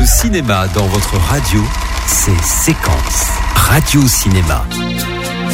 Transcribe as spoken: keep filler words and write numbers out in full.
cinéma dans votre radio, c'est Séquence Radio Cinéma.